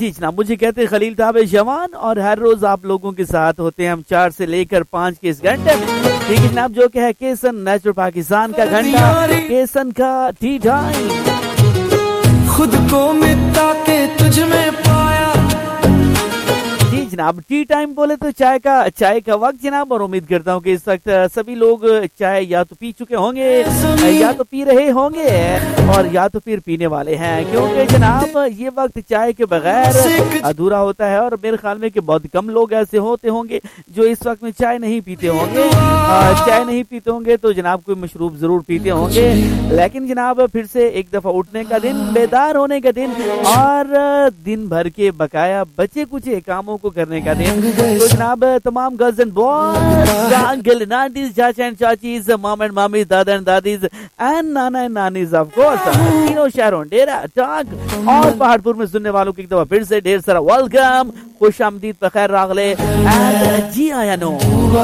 जी जनाब, मुझे कहते हैं खलील ताब जवान और हर रोज आप लोगों के साथ होते हैं हम 4 से लेकर 5 के इस घंटे में। ठीक है जनाब, जो कि है केसन नेचुरल पाकिस्तान का घंटा, केसन का टी टाइम। खुद को मिटा के तुझ में पाया। जी जनाब, टी टाइम बोले तो चाय का वक्त जनाब, और उम्मीद करता हूँ कि इस वक्त सभी लोग चाय या तो पी चुके होंगे या तो पी रहे होंगे और या तो फिर पीने वाले हैं, क्योंकि जनाब ये वक्त चाय के बगैर अधूरा होता है। और मेरे ख्याल में कि बहुत कम लोग ऐसे होते होंगे जो इस वक्त में चाय नहीं पीते होंगे। चाय नहीं पीते होंगे तो जनाब कोई मशरूब जरूर पीते होंगे। लेकिन जनाब फिर से एक दफा उठने का दिन, बेदार होने का दिन और दिन भर के बकाया बचे कुछ कामों को करने का दिन। तो जनाब तमाम girls and boys, uncle and aunties, चाचा एंड चाचीज, मॉम एंड मामीज, दादा and Dadi's and Nana and nannies, of course तीनों शहरों डेरा टाक और पहाड़पुर में सुनने वालों की एक दफा फिर से ढेर सारा वेलकम, खुश आमदीद, बखैर रागले एंड जी आया नो।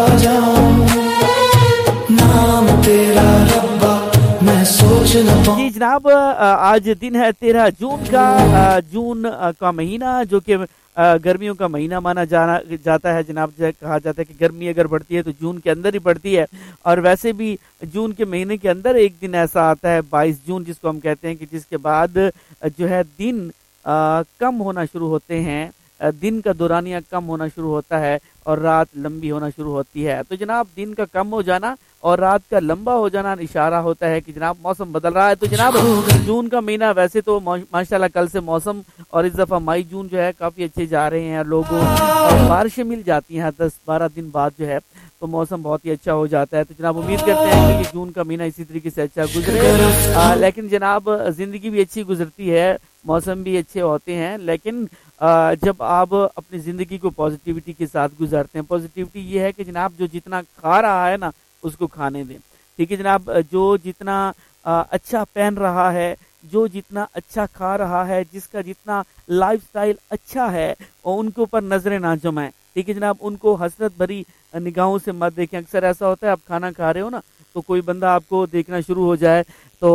नाम तेरा रब्बा मैं सोच न पाऊं। जी जनाब, आज दिन है 13 जून का। जून का महीना जो कि गर्मियों का महीना माना जाता है जनाब। कहा जाता है कि गर्मी अगर बढ़ती है तो जून के अंदर ही बढ़ती है। और वैसे भी जून के महीने के अंदर एक दिन ऐसा आता है 22 जून, जिसको हम कहते हैं कि जिसके बाद जो है दिन कम होना शुरू होते हैं, दिन का दौरानिया कम होना शुरू होता है और रात लंबी होना शुरू होती है। तो जनाब दिन का कम हो जाना और रात का लंबा हो जाना इशारा होता है कि जनाब मौसम बदल रहा है। तो जनाब जून का महीना वैसे तो माशाल्लाह कल से मौसम और इस दफा मई जून जो है काफी अच्छे जा रहे हैं। लोगों और बारिशें मिल जाती हैं 10-12 दिन बाद जो है, तो मौसम बहुत ही अच्छा हो जाता है। तो जनाब उम्मीद करते हैं कि ये जून का महीना इसी तरीके से अच्छा गुजरे। लेकिन जनाब जिंदगी भी अच्छी गुजरती है, मौसम भी अच्छे होते हैं, लेकिन जब आप अपनी जिंदगी को पॉजिटिविटी के साथ गुजारते हैं। पॉजिटिविटी ये है कि जनाब जो जितना खा रहा है ना उसको खाने दें। ठीक है जनाब, जो जितना अच्छा पहन रहा है, जो जितना अच्छा खा रहा है, जिसका जितना लाइफस्टाइल अच्छा है, और उनके ऊपर नजरें ना जमाएं। ठीक है जनाब, उनको हसरत भरी निगाहों से मत देखें। अक्सर ऐसा होता है आप खाना खा रहे हो ना तो कोई बंदा आपको देखना शुरू हो जाए तो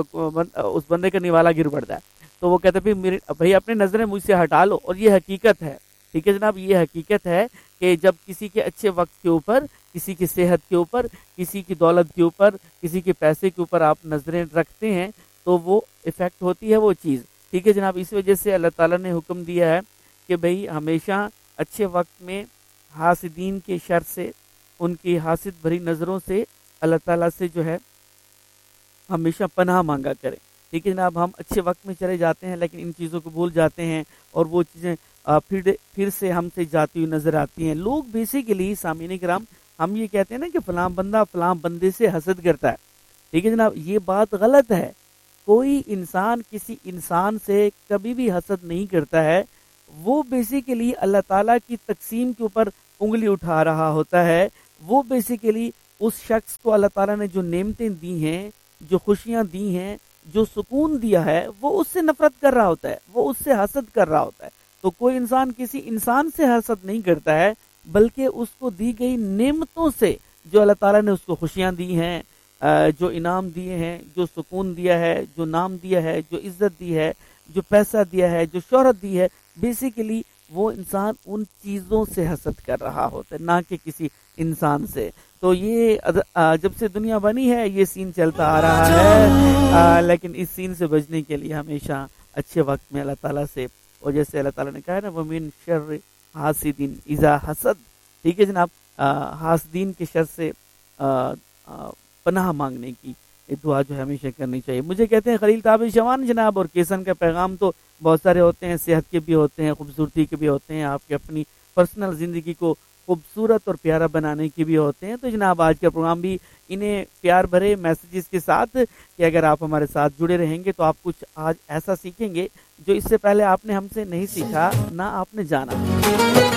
उस बंदे का निवाला गिर पड़ता है। तो वो कहते हैं भाई अपनी नजरें मुझसे हटा लो। और ये हकीकत है। ठीक है जनाब, ये हकीकत है कि जब किसी के अच्छे वक्त के ऊपर, किसी की सेहत के ऊपर, किसी की दौलत के ऊपर, किसी के पैसे के ऊपर आप नजरें रखते हैं तो वो इफेक्ट होती है वो चीज़। ठीक है जनाब, इस वजह से अल्लाह ताला ने हुक्म दिया है कि भाई हमेशा अच्छे वक्त में हासिदीन के शर से, उनकी हासिद भरी नज़रों से अल्लाह ताला से जो है हमेशा पनाह मांगा करें। ठीक है जनाब, हम अच्छे वक्त में चले जाते हैं लेकिन इन चीज़ों को भूल जाते हैं और वो चीज़ें फिर से हमसे जाती हुई नजर आती हैं। लोग बेसिकली सामीन किराम हम ये कहते हैं ना कि फलां बंदा फलां बंदे से हसद करता है। ठीक है जनाब, ये बात गलत है। कोई इंसान किसी इंसान से कभी भी हसद नहीं करता है। वो बेसिकली अल्लाह ताला की तकसीम के ऊपर उंगली उठा रहा होता है। वो बेसिकली उस शख्स को अल्लाह ताला ने जो नेमतें दी हैं, जो खुशियां दी हैं, जो सुकून दिया है, वो उससे नफरत कर रहा होता है, वो उससे हसद कर रहा होता है। तो कोई इंसान किसी इंसान से हसद नहीं करता है, बल्कि उसको दी गई नेमतों से, जो अल्लाह ताला ने उसको खुशियां दी हैं, जो इनाम दिए हैं, जो सुकून दिया है, जो नाम दिया है, जो इज्जत दी है, जो पैसा दिया है, जो शोहरत दी है, बेसिकली वो इंसान उन चीज़ों से हसद कर रहा होता है, ना कि किसी इंसान से। तो ये जब से दुनिया बनी है ये सीन चलता आ रहा है। लेकिन इस सीन से बचने के लिए हमेशा अच्छे वक्त में अल्लाह ताला से, और जैसे अल्लाह ताला ने कहा है ना, वमिन शर्र हासिदिन इज़ा हसद। ठीक है जनाब, हासिदीन के शर से पनाह मांगने की दुआ जो है हमेशा करनी चाहिए। मुझे कहते हैं खलील ताब जवान जनाब, और केसन का पैगाम तो बहुत सारे होते हैं, सेहत के भी होते हैं, खूबसूरती के भी होते हैं, आपके अपनी पर्सनल ज़िंदगी को खूबसूरत और प्यारा बनाने के भी होते हैं। तो जनाब आज का प्रोग्राम भी इन्हें प्यार भरे मैसेजेस के साथ कि अगर आप हमारे साथ जुड़े रहेंगे तो आप कुछ आज ऐसा सीखेंगे जो इससे पहले आपने हमसे नहीं सीखा, ना आपने जाना।